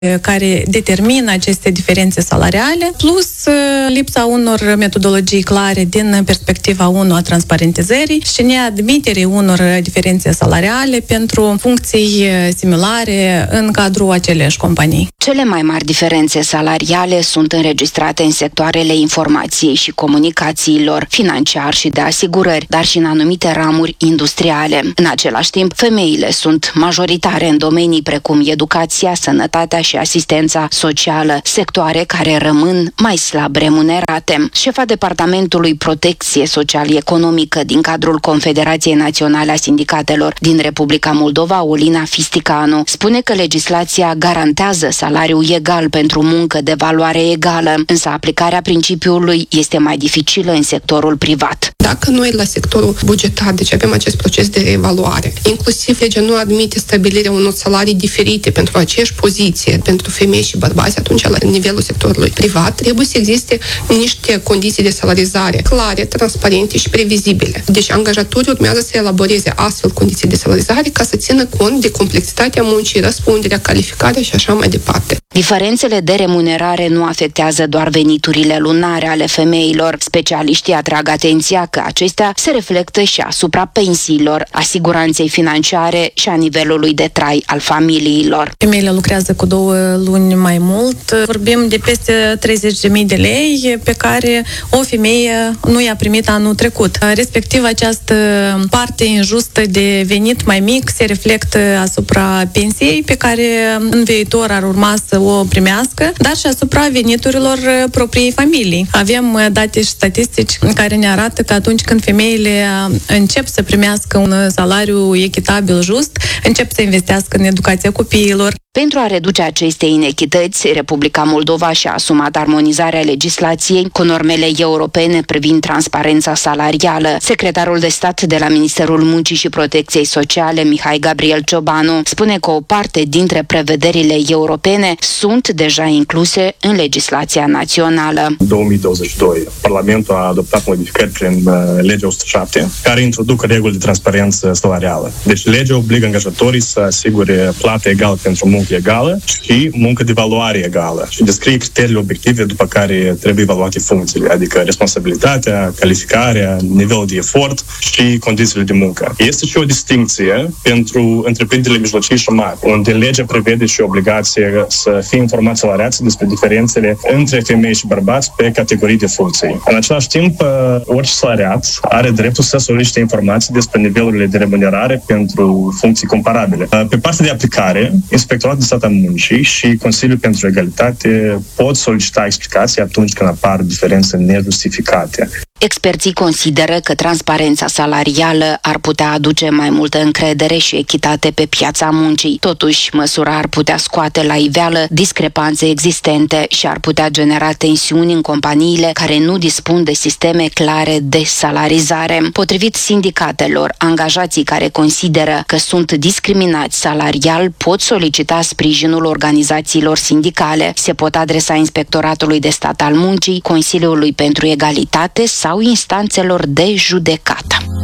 care determină aceste diferențe salariale, plus lipsa unor metodologii clare din perspectiva a transparentizării și neadmiterii unor diferențe salariale pentru funcții similare în cadrul aceleași companii. Cele mai mari diferențe salariale sunt înregistrate în sectoarele informației și comunicațiilor, financiar și de asigurări, dar și în anumite ramuri industriale. În același timp, femeile sunt majoritare în domenii precum educația, sănătatea și asistența socială, sectoare care rămân mai slab remunerate. Șefa Departamentului Protecție Social-Economică din cadrul Confederației Naționale a Sindicatelor din Republica Moldova, Olina Fisticanu, spune că legislația garantează salariu egal pentru muncă de valoare egală, însă aplicarea principiului este mai dificilă în sectorul privat. Dacă noi la sectorul bugetar, deci avem acest proces de reevaluare, inclusiv legea nu admite stabilirea unor salarii diferite pentru aceeași poziție, pentru femei și bărbați, atunci la nivelul sectorului privat trebuie să existe niște condiții de salarizare clare, transparente și previzibile. Deci angajatorii urmează să elaboreze astfel condiții de salarizare ca să țină cont de complexitatea muncii, răspunderea, calificarea și așa mai departe. Diferențele de remunerare nu afectează doar veniturile lunare ale femeilor. Specialiștii atrag atenția că acestea se reflectă și asupra pensiilor, asiguranței financiare și a nivelului de trai al familiilor. Femeile lucrează cu 2 luni mai mult. Vorbim de peste 30.000 de lei pe care o femeie nu i-a primit anul trecut. Respectiv, această parte injustă de venit mai mic se reflectă asupra pensiei pe care în viitor ar urma să o primească, dar și asupra veniturilor propriei familii. Avem date și statistici care ne arată că atunci când femeile încep să primească un salariu echitabil, just, încep să investească în educația copiilor. Pentru a reduce aceste inechități, Republica Moldova și-a asumat armonizarea legislației cu normele europene privind transparența salarială. Secretarul de stat de la Ministerul Muncii și Protecției Sociale, Mihai Gabriel Ciobanu, spune că o parte dintre prevederile europene sunt deja incluse în legislația națională. În 2022, Parlamentul a adoptat modificări prin legea 107, care introduc reguli de transparență salarială. Deci legea obligă angajatorii să asigure plată egală pentru muncă egală și muncă de valoare egală și descrie criteriile obiective după care trebuie evaluate funcțiile, adică responsabilitatea, calificarea, nivelul de efort și condițiile de muncă. Este și o distincție pentru întreprinderile mijlocii și mari, unde legea prevede și obligație să fie informați salariații despre diferențele între femei și bărbați pe categorii de funcții. În același timp, orice salariat are dreptul să solicite informații despre nivelurile de remunerare pentru funcții comparabile. Pe partea de aplicare, Inspectoratul de Stat al Muncii și Consiliul pentru Egalitate pot solicita explicații atunci când apar diferențe nejustificate. Experții consideră că transparența salarială ar putea aduce mai multă încredere și echitate pe piața muncii. Totuși, măsura ar putea scoate la iveală discrepanțe existente și ar putea genera tensiuni în companiile care nu dispun de sisteme clare de salarizare. Potrivit sindicatelor, angajații care consideră că sunt discriminați salarial pot solicita sprijinul organizațiilor sindicale, se pot adresa Inspectoratului de Stat al Muncii, Consiliului pentru Egalitate sau instanțelor de judecată.